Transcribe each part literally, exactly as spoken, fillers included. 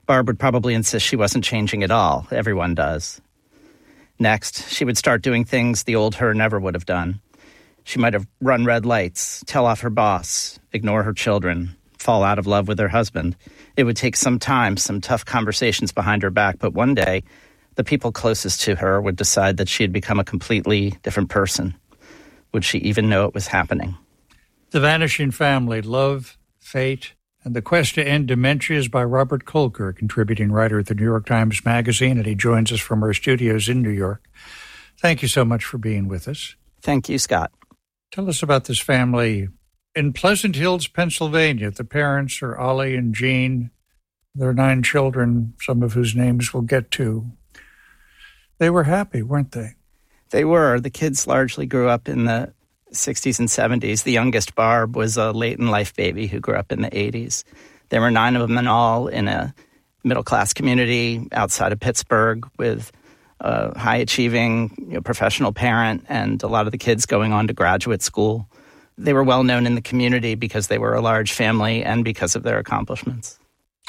Barb would probably insist she wasn't changing at all. Everyone does. Next, she would start doing things the old her never would have done. She might have run red lights, tell off her boss, ignore her children, fall out of love with her husband. It would take some time, some tough conversations behind her back, but one day, the people closest to her would decide that she had become a completely different person. Would she even know it was happening? The Vanishing Family, Love, Fate, and the Quest to End Dementia is by Robert Kolker, contributing writer at the New York Times Magazine, and he joins us from our studios in New York. Thank you so much for being with us. Thank you, Scott. Tell us about this family in Pleasant Hills, Pennsylvania. The parents are Ollie and Jean. Their nine children, some of whose names we'll get to. They were happy, weren't they? They were. The kids largely grew up in the sixties and seventies. The youngest, Barb, was a late-in-life baby who grew up in the eighties. There were nine of them in all in a middle-class community outside of Pittsburgh with a high-achieving you know, professional parent and a lot of the kids going on to graduate school. They were well-known in the community because they were a large family and because of their accomplishments.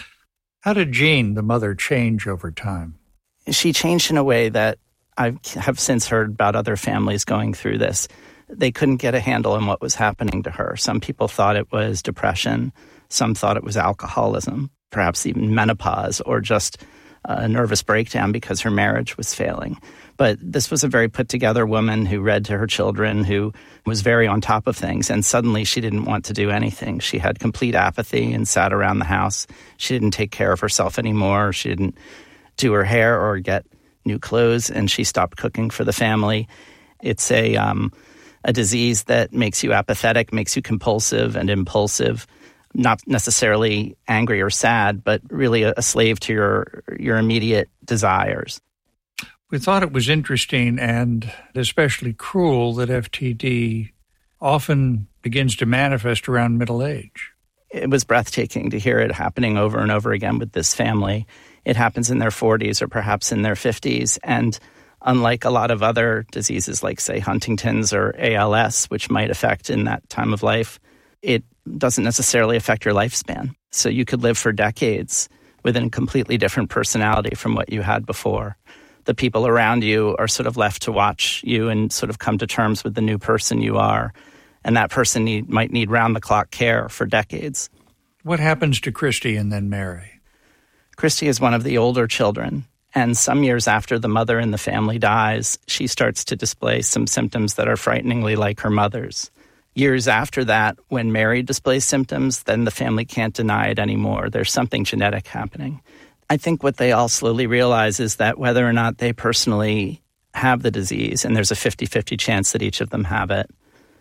How did Jean, the mother, change over time? She changed in a way that I have since heard about other families going through this. They couldn't get a handle on what was happening to her. Some people thought it was depression. Some thought it was alcoholism, perhaps even menopause, or just a nervous breakdown because her marriage was failing. But this was a very put-together woman who read to her children, who was very on top of things, and suddenly she didn't want to do anything. She had complete apathy and sat around the house. She didn't take care of herself anymore. She didn't do her hair or get new clothes, and she stopped cooking for the family. It's a um, a disease that makes you apathetic, makes you compulsive and impulsive, not necessarily angry or sad, but really a, a slave to your your immediate desires. We thought it was interesting and especially cruel that F T D often begins to manifest around middle age. It was breathtaking to hear it happening over and over again with this family. It happens in their forties or perhaps in their fifties. And unlike a lot of other diseases like, say, Huntington's or A L S, which might affect in that time of life, it doesn't necessarily affect your lifespan. So you could live for decades with a completely different personality from what you had before. The people around you are sort of left to watch you and sort of come to terms with the new person you are. And that person need, might need round-the-clock care for decades. What happens to Christy and then Mary? Christy is one of the older children, and some years after the mother in the family dies, she starts to display some symptoms that are frighteningly like her mother's. Years after that, when Mary displays symptoms, then the family can't deny it anymore. There's something genetic happening. I think what they all slowly realize is that whether or not they personally have the disease, and there's a fifty-fifty chance that each of them have it,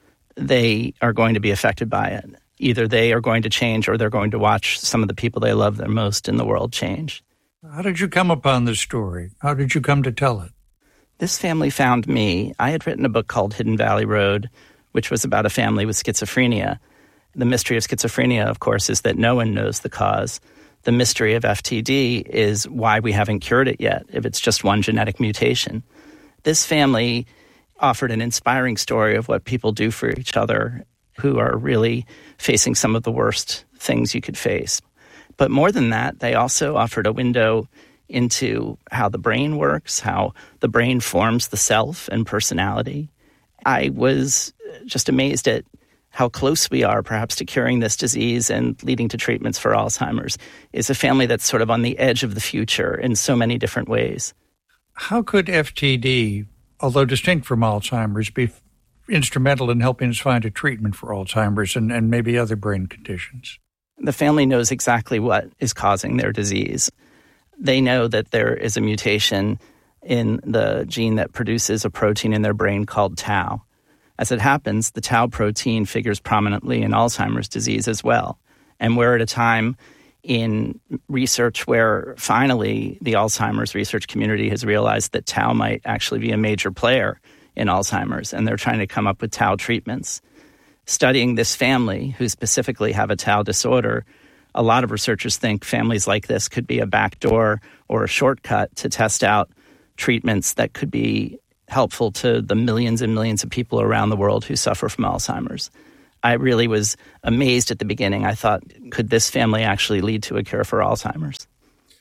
they are going to be affected by it. Either they are going to change or they're going to watch some of the people they love the most in the world change. How did you come upon this story? How did you come to tell it? This family found me. I had written a book called Hidden Valley Road, which was about a family with schizophrenia. The mystery of schizophrenia, of course, is that no one knows the cause. The mystery of F T D is why we haven't cured it yet, if it's just one genetic mutation. This family offered an inspiring story of what people do for each other who are really facing some of the worst things you could face. But more than that, they also offered a window into how the brain works, how the brain forms the self and personality. I was just amazed at how close we are perhaps to curing this disease and leading to treatments for Alzheimer's. It's a family that's sort of on the edge of the future in so many different ways. How could F T D, although distinct from Alzheimer's, be instrumental in helping us find a treatment for Alzheimer's and, and maybe other brain conditions? The family knows exactly what is causing their disease. They know that there is a mutation in the gene that produces a protein in their brain called tau. As it happens, the tau protein figures prominently in Alzheimer's disease as well. And we're at a time in research where finally the Alzheimer's research community has realized that tau might actually be a major player in Alzheimer's, and they're trying to come up with tau treatments. Studying this family, who specifically have a tau disorder, a lot of researchers think families like this could be a backdoor or a shortcut to test out treatments that could be helpful to the millions and millions of people around the world who suffer from Alzheimer's. I really was amazed at the beginning. I thought, could this family actually lead to a cure for Alzheimer's?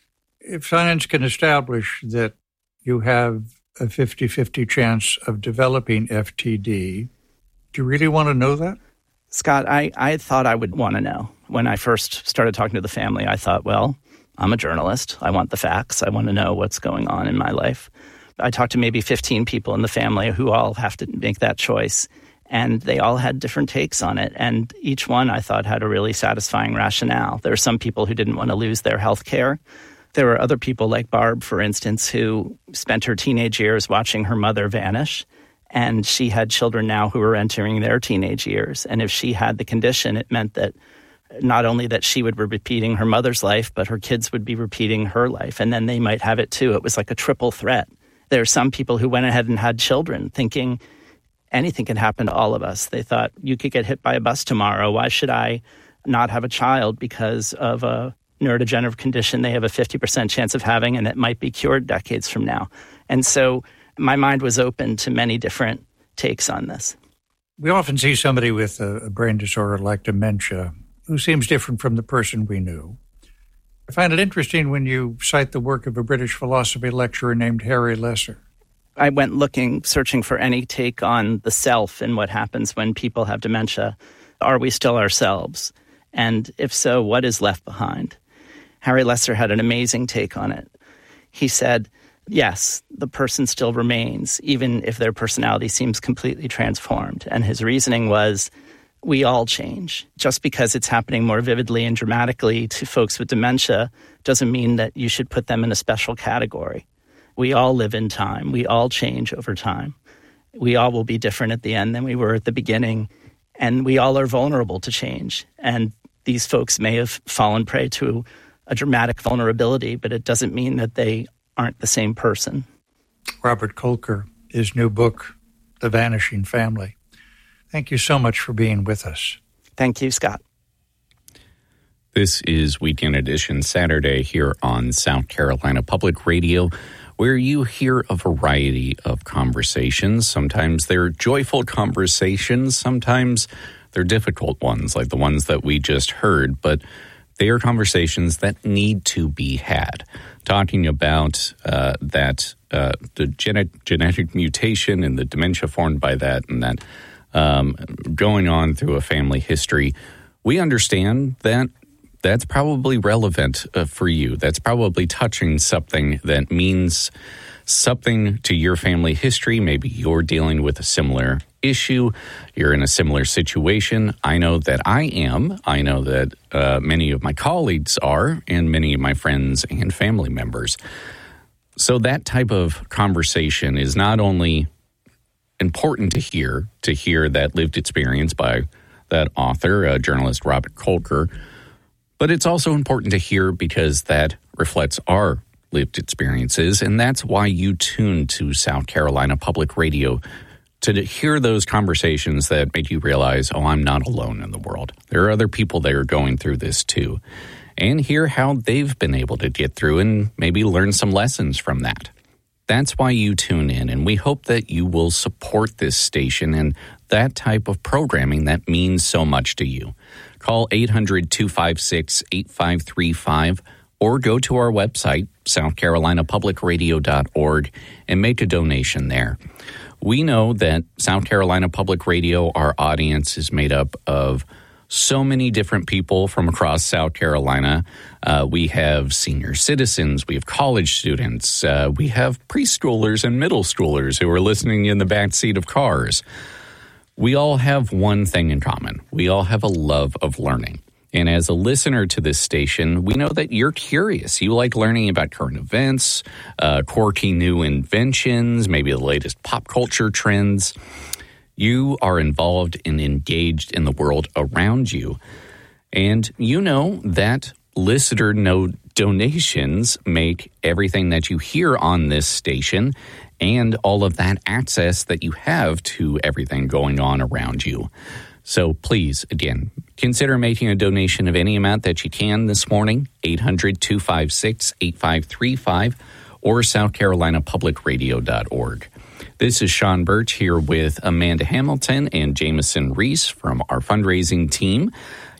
If science can establish that you have a fifty-fifty chance of developing F T D, do you really want to know that? Scott, I, I thought I would want to know. When I first started talking to the family, I thought, well, I'm a journalist. I want the facts. I want to know what's going on in my life. I talked to maybe fifteen people in the family who all have to make that choice, and they all had different takes on it. And each one, I thought, had a really satisfying rationale. There are some people who didn't want to lose their health care. There were other people like Barb, for instance, who spent her teenage years watching her mother vanish. And she had children now who were entering their teenage years. And if she had the condition, it meant that not only that she would be repeating her mother's life, but her kids would be repeating her life. And then they might have it too. It was like a triple threat. There are some people who went ahead and had children thinking anything can happen to all of us. They thought, you could get hit by a bus tomorrow. Why should I not have a child because of a neurodegenerative condition they have a fifty percent chance of having, and it might be cured decades from now? And so my mind was open to many different takes on this. We often see somebody with a brain disorder like dementia who seems different from the person we knew. I find it interesting when you cite the work of a British philosophy lecturer named Harry Lesser. I went looking, searching for any take on the self and what happens when people have dementia. Are we still ourselves? And if so, what is left behind? Harry Lesser had an amazing take on it. He said, yes, the person still remains, even if their personality seems completely transformed. And his reasoning was, we all change. Just because it's happening more vividly and dramatically to folks with dementia doesn't mean that you should put them in a special category. We all live in time. We all change over time. We all will be different at the end than we were at the beginning. And we all are vulnerable to change. And these folks may have fallen prey to a dramatic vulnerability, but it doesn't mean that they aren't the same person. Robert Kolker, his new book, The Vanishing Family. Thank you so much for being with us. Thank you, Scott. This is Weekend Edition Saturday here on South Carolina Public Radio, where you hear a variety of conversations. Sometimes they're joyful conversations, sometimes they're difficult ones, like the ones that we just heard, but they are conversations that need to be had. Talking about uh, that, uh, the genetic, genetic mutation and the dementia formed by that, and that um, going on through a family history, we understand that that's probably relevant uh, for you. That's probably touching something that means something to your family history. Maybe you're dealing with a similar issue. You're in a similar situation. I know that I am. I know that uh, many of my colleagues are, and many of my friends and family members. So that type of conversation is not only important to hear, to hear that lived experience by that author, uh, journalist Robert Kolker, but it's also important to hear because that reflects our lived experiences, and that's why you tune to South Carolina Public Radio, to hear those conversations that make you realize, oh, I'm not alone in the world. There are other people that are going through this too, and hear how they've been able to get through and maybe learn some lessons from that. That's why you tune in, and we hope that you will support this station and that type of programming that means so much to you. Call eight hundred, two five six, eight five three five or go to our website, south carolina public radio dot org, and make a donation there. We know that South Carolina Public Radio, our audience is made up of so many different people from across South Carolina. Uh, we have senior citizens, we have college students, uh, we have preschoolers and middle schoolers who are listening in the backseat of cars. We all have one thing in common. We all have a love of learning. And as a listener to this station, we know that you're curious. You like learning about current events, uh, quirky new inventions, maybe the latest pop culture trends. You are involved and engaged in the world around you. And you know that listener no donations make everything that you hear on this station and all of that access that you have to everything going on around you. So please, again, consider making a donation of any amount that you can this morning, eight hundred, two five six, eight five three five or south carolina public radio dot org. This is Sean Birch here with Amanda Hamilton and Jameson Reese from our fundraising team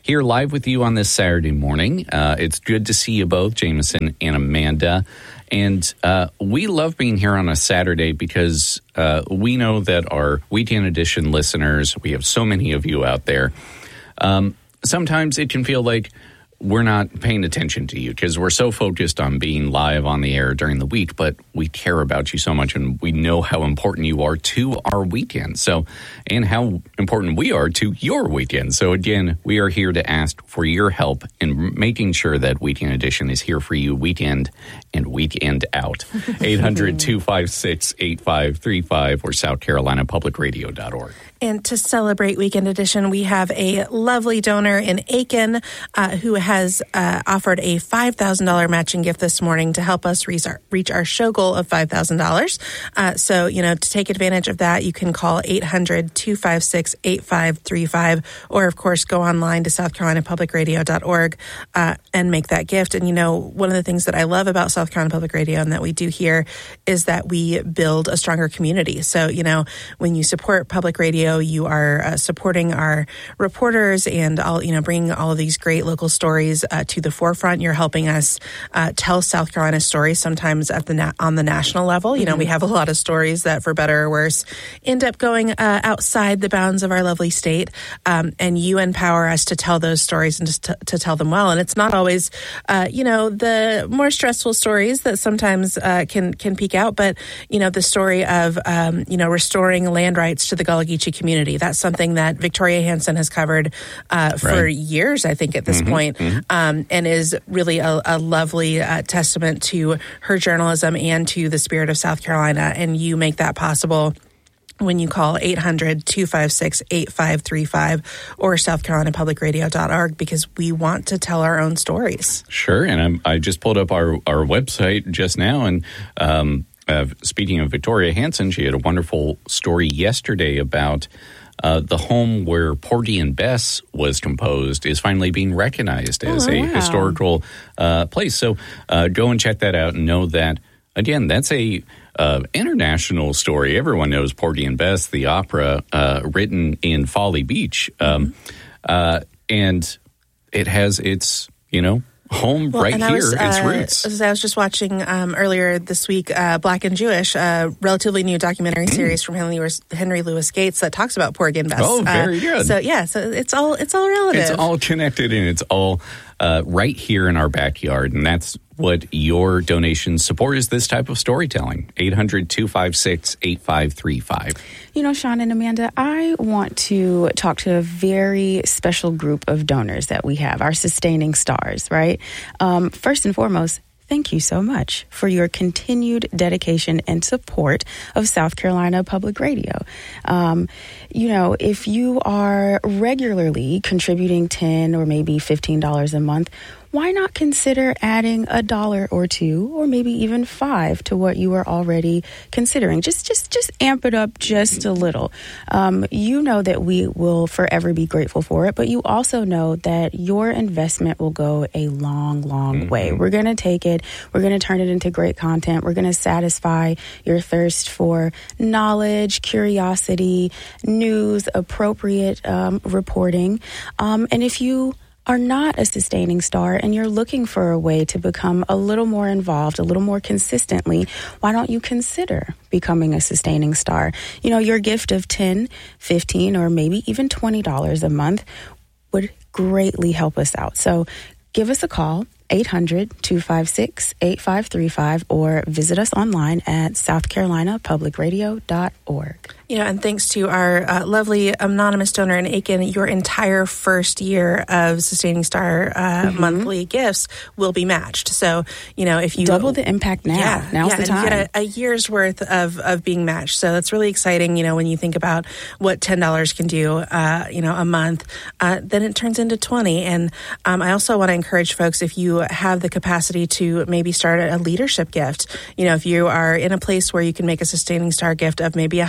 here live with you on this Saturday morning. Uh, it's good to see you both, Jameson and Amanda. And uh, we love being here on a Saturday because uh, we know that our Weekend Edition listeners, we have so many of you out there. Um, sometimes it can feel like we're not paying attention to you because we're so focused on being live on the air during the week, but we care about you so much and we know how important you are to our weekend. So, and how important we are to your weekend. So again, we are here to ask for your help in making sure that Weekend Edition is here for you weekend and weekend out. eight hundred, two five six, eight five three five or south carolina public radio dot org. And to celebrate Weekend Edition, we have a lovely donor in Aiken uh, who has uh, offered a five thousand dollars matching gift this morning to help us reach our, reach our show goal of five thousand dollars. Uh, so, you know, to take advantage of that, you can call eight hundred, two five six, eight five three five or, of course, go online to south carolina public radio dot org uh, and make that gift. And, you know, one of the things that I love about South Carolina Public Radio and that we do here is that we build a stronger community. So, you know, when you support public radio, you are uh, supporting our reporters and all, you know, bringing all of these great local stories uh, to the forefront. You're helping us uh, tell South Carolina stories sometimes at the na- on the national level. You know, mm-hmm. we have a lot of stories that, for better or worse, end up going uh, outside the bounds of our lovely state. Um, and you empower us to tell those stories and just to, to tell them well. And it's not always, uh, you know, the more stressful stories that sometimes uh, can can peek out, but you know, the story of um, you know restoring land rights to the Gullah Geechee community. That's something that Victoria Hansen has covered uh, for right. years, I think, at this mm-hmm, point, mm-hmm. Um, and is really a, a lovely uh, testament to her journalism and to the spirit of South Carolina. And you make that possible when you call eight hundred, two five six, eight five three five or south carolina public radio dot org because we want to tell our own stories. Sure. And I'm, I just pulled up our, our website just now, and um, uh, speaking of Victoria Hansen, she had a wonderful story yesterday about uh, the home where Porgy and Bess was composed is finally being recognized as oh, a wow. historical uh, place. So uh, go and check that out and know that, again, that's a Uh, international story. Everyone knows Porgy and Bess, the opera uh, written in Folly Beach. Um, uh, and it has its, you know, home well, right here, was, uh, its roots. I was just watching um, earlier this week, uh, Black and Jewish, a relatively new documentary mm. series from Henry Louis, Henry Louis Gates that talks about Porgy and Bess. Oh, very uh, good. So, yeah, so it's all, it's all relative. It's all connected, and it's all uh, right here in our backyard, and that's what your donations support is this type of storytelling. eight hundred, two five six, eight five three five. You know, Sean and Amanda, I want to talk to a very special group of donors that we have, our sustaining stars, right? Um, first and foremost, thank you so much for your continued dedication and support of South Carolina Public Radio. Um, you know, if you are regularly contributing ten or maybe fifteen dollars a month, why not consider adding a dollar or two or maybe even five to what you are already considering? Just just, just amp it up just a little. Um, you know that we will forever be grateful for it, but you also know that your investment will go a long, long mm-hmm. way. We're going to take it. We're going to turn it into great content. We're going to satisfy your thirst for knowledge, curiosity, news, appropriate um, reporting. Um, and if you are not a sustaining star and you're looking for a way to become a little more involved, a little more consistently, why don't you consider becoming a sustaining star? You know, your gift of ten, fifteen, or maybe even twenty dollars a month would greatly help us out. So give us a call, eight hundred, two five six, eight five three five, or visit us online at south carolina public radio dot org. You know, and thanks to our uh, lovely anonymous donor in Aiken, your entire first year of Sustaining Star uh, mm-hmm. monthly gifts will be matched. So, you know, if you double the impact now, yeah, now's yeah, the time. You get a, a year's worth of, of being matched. So that's really exciting. You know, when you think about what ten dollars can do, uh, you know, a month, uh, then it turns into twenty. And um, I also want to encourage folks, if you have the capacity to maybe start a leadership gift, you know, if you are in a place where you can make a Sustaining Star gift of maybe one hundred dollars,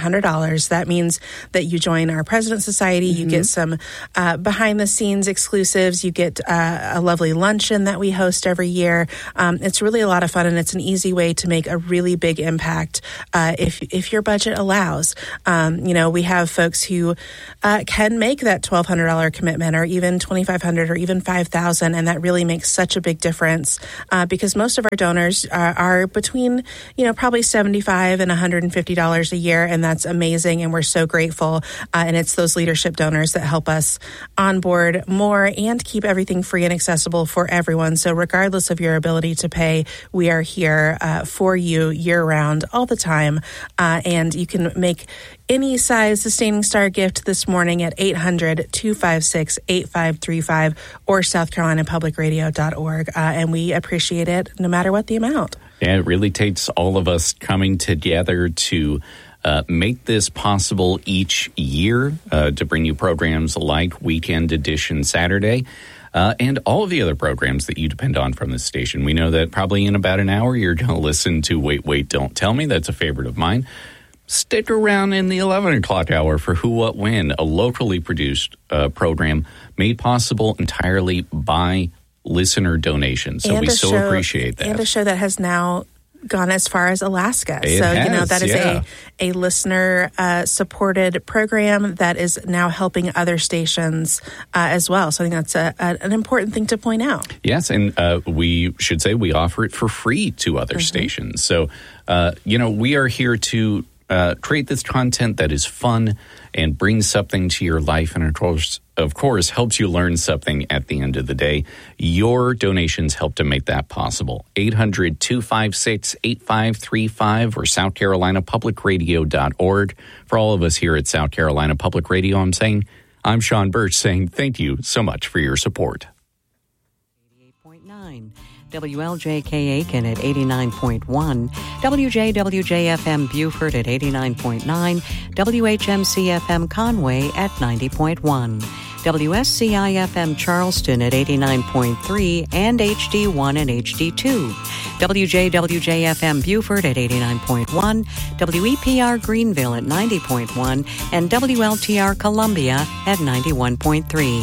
dollars. That means that you join our President Society. Mm-hmm. You get some uh, behind-the-scenes exclusives. You get uh, a lovely luncheon that we host every year. Um, it's really a lot of fun, and it's an easy way to make a really big impact uh, if if your budget allows. Um, you know, we have folks who uh, can make that twelve hundred dollars commitment, or even twenty-five hundred dollars, or even five thousand dollars, and that really makes such a big difference uh, because most of our donors are, are between, you know, probably seventy-five dollars and one hundred fifty dollars a year, and that's amazing, and we're so grateful. Uh, and it's those leadership donors that help us onboard more and keep everything free and accessible for everyone. So regardless of your ability to pay, we are here uh, for you year-round, all the time, uh, and you can make any size Sustaining Star gift this morning at eight hundred, two five six, eight five three five or south carolina public radio dot org, uh, and we appreciate it no matter what the amount. Yeah, it really takes all of us coming together to uh, make this possible each year, uh, to bring you programs like Weekend Edition Saturday, Uh, and all of the other programs that you depend on from this station. We know that probably in about an hour you're going to listen to Wait, Wait, Don't Tell Me. That's a favorite of mine. Stick around in the eleven o'clock hour for Who, What, When, a locally produced uh, program made possible entirely by listener donations. So and we so show, appreciate that. And a show that has now gone as far as Alaska. It so, has, you know, that is yeah. a, a listener uh, supported program that is now helping other stations uh, as well. So I think that's a, a, an important thing to point out. Yes, and uh, we should say we offer it for free to other mm-hmm. stations. So, uh, you know, we are here to uh, create this content that is fun and brings something to your life, and of course, of course, helps you learn something at the end of the day. Your donations help to make that possible. eight hundred, two five six, eight five three five or south carolina public radio dot org. For all of us here at South Carolina Public Radio, I'm saying, I'm Sean Birch saying thank you so much for your support. eighty-eight point nine W L J K Aiken at eighty-nine point one, W J W J F M Beaufort at eighty-nine point nine, W H M C F M Conway at ninety point one, W S C I F M Charleston at eighty-nine point three and H D one and H D two, W J W J F M Beaufort at eighty-nine point one, W E P R Greenville at ninety point one, and W L T R Columbia at ninety-one point three.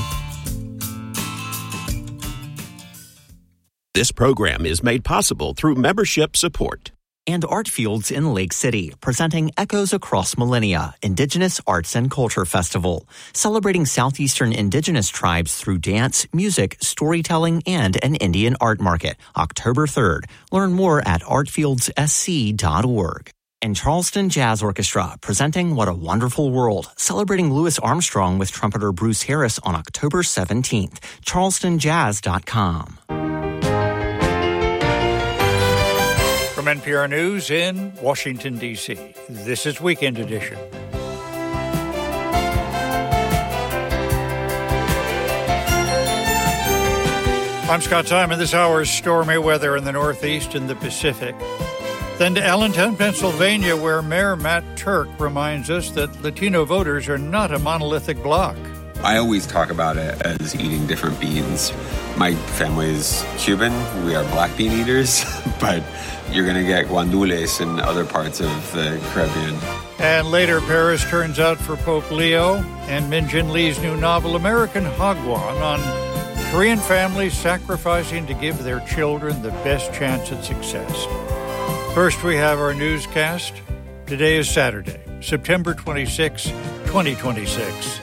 This program is made possible through membership support. And Artfields in Lake City, presenting Echoes Across Millennia, Indigenous Arts and Culture Festival, celebrating Southeastern Indigenous tribes through dance, music, storytelling, and an Indian art market, October third. Learn more at artfields s c dot org. And Charleston Jazz Orchestra, presenting What a Wonderful World, celebrating Louis Armstrong with trumpeter Bruce Harris on October seventeenth. charleston jazz dot com. From N P R News in Washington, D C, this is Weekend Edition. I'm Scott Simon. This hour's stormy weather in the Northeast and the Pacific. Then to Allentown, Pennsylvania, where Mayor Matt Turk reminds us that Latino voters are not a monolithic bloc. I always talk about it as eating different beans. My family is Cuban. We are black bean eaters, but you're going to get guandules in other parts of the Caribbean. And later, Paris turns out for Pope Leo, and Min Jin Lee's new novel, American Hagwon, on Korean families sacrificing to give their children the best chance at success. First, we have our newscast. Today is Saturday, September twenty-sixth, twenty twenty-six.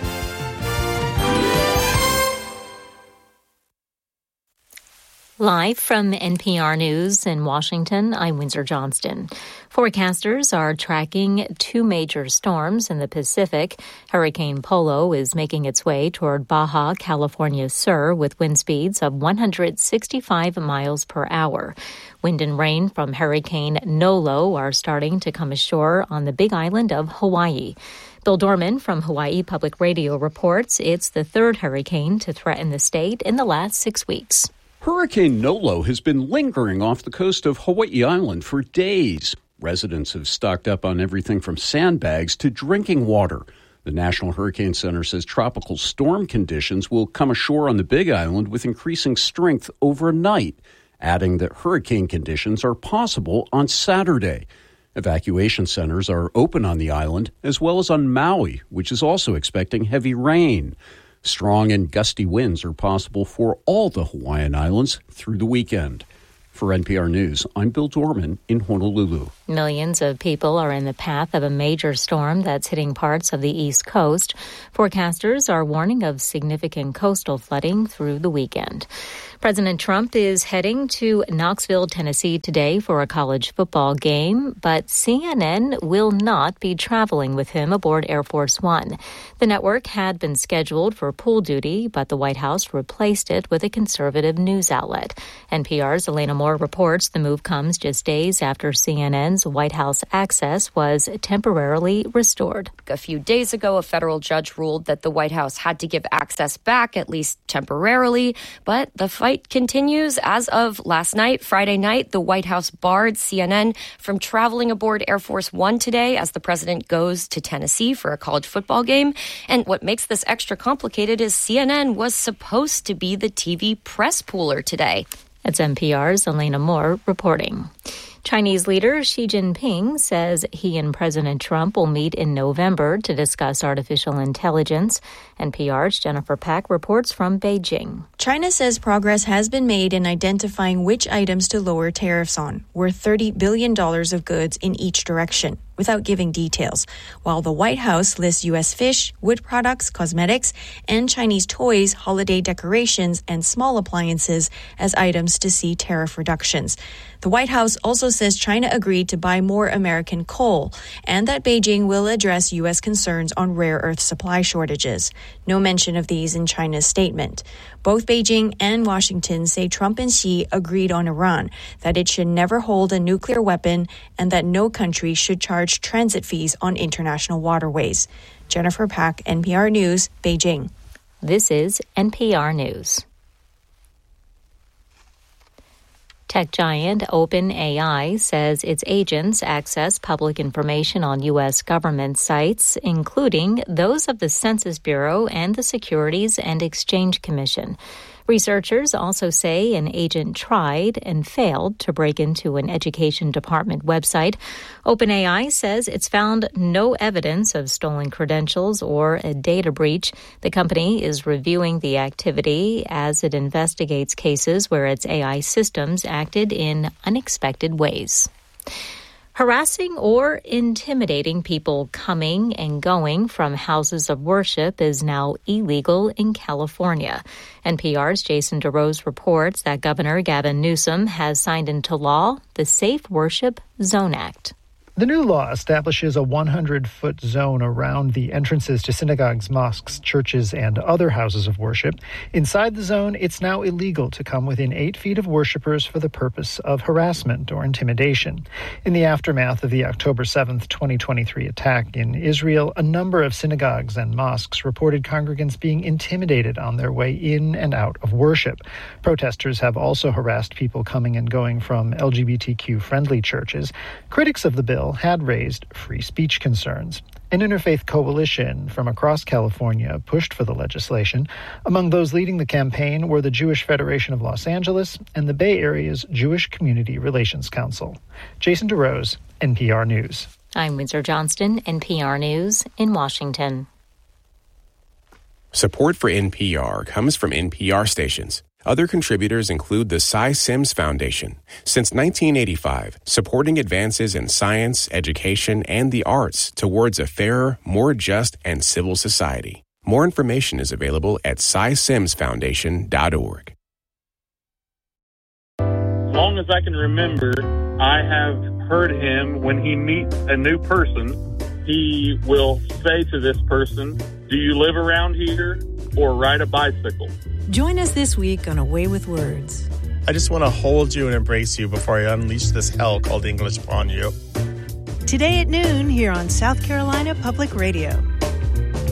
Live from N P R News in Washington, I'm Windsor Johnston. Forecasters are tracking two major storms in the Pacific. Hurricane Polo is making its way toward Baja California Sur with wind speeds of one hundred sixty-five miles per hour. Wind and rain from Hurricane Nolo are starting to come ashore on the Big Island of Hawaii. Bill Dorman from Hawaii Public Radio reports it's the third hurricane to threaten the state in the last six weeks. Hurricane Nolo has been lingering off the coast of Hawaii Island for days. Residents have stocked up on everything from sandbags to drinking water. The National Hurricane Center says tropical storm conditions will come ashore on the Big Island with increasing strength overnight, adding that hurricane conditions are possible on Saturday. Evacuation centers are open on the island, as well as on Maui, which is also expecting heavy rain. Strong and gusty winds are possible for all the Hawaiian Islands through the weekend. For N P R News, I'm Bill Dorman in Honolulu. Millions of people are in the path of a major storm that's hitting parts of the East Coast. Forecasters are warning of significant coastal flooding through the weekend. President Trump is heading to Knoxville, Tennessee today for a college football game, but C N N will not be traveling with him aboard Air Force One. The network had been scheduled for pool duty, but the White House replaced it with a conservative news outlet. N P R's Elena Moore reports the move comes just days after C N N's White House access was temporarily restored. A few days ago, a federal judge ruled that the White House had to give access back, at least temporarily, but the fight continues. As of last night, Friday night, the White House barred C N N from traveling aboard Air Force One today as the president goes to Tennessee for a college football game. And what makes this extra complicated is C N N was supposed to be the T V press pooler today. It's N P R's Elena Moore reporting. Chinese leader Xi Jinping says he and President Trump will meet in November to discuss artificial intelligence. N P R's Jennifer Pack reports from Beijing. China says progress has been made in identifying which items to lower tariffs on, worth thirty billion dollars of goods in each direction, without giving details, while the White House lists U S fish, wood products, cosmetics, and Chinese toys, holiday decorations, and small appliances as items to see tariff reductions. The White House also says China agreed to buy more American coal and that Beijing will address U S concerns on rare earth supply shortages. No mention of these in China's statement. Both Beijing and Washington say Trump and Xi agreed on Iran, that it should never hold a nuclear weapon, and that no country should charge transit fees on international waterways. Jennifer Pack, N P R News, Beijing. This is N P R News. Tech giant OpenAI says its agents access public information on U S government sites, including those of the Census Bureau and the Securities and Exchange Commission. Researchers also say an agent tried and failed to break into an education department website. OpenAI says it's found no evidence of stolen credentials or a data breach. The company is reviewing the activity as it investigates cases where its A I systems acted in unexpected ways. Harassing or intimidating people coming and going from houses of worship is now illegal in California. N P R's Jason DeRose reports that Governor Gavin Newsom has signed into law the Safe Worship Zone Act. The new law establishes a one hundred foot zone around the entrances to synagogues, mosques, churches, and other houses of worship. Inside the zone, it's now illegal to come within eight feet of worshipers for the purpose of harassment or intimidation. In the aftermath of the October seventh, twenty twenty-three attack in Israel, a number of synagogues and mosques reported congregants being intimidated on their way in and out of worship. Protesters have also harassed people coming and going from L G B T Q-friendly churches. Critics of the bill had raised free speech concerns. An interfaith coalition from across California pushed for the legislation. Among those leading the campaign were the Jewish Federation of Los Angeles and the Bay Area's Jewish Community Relations Council. Jason DeRose, N P R News. I'm Windsor Johnston, N P R News in Washington. Support for N P R comes from N P R stations. Other contributors include the Cy Sims Foundation. Since nineteen eighty-five, supporting advances in science, education, and the arts towards a fairer, more just, and civil society. More information is available at cy sims foundation dot org. As long as I can remember, I have heard him when he meets a new person, he will say to this person, "Do you live around here or ride a bicycle?" Join us this week on A Way with Words. I just want to hold you and embrace you before I unleash this hell called English upon you. Today at noon here on South Carolina Public Radio.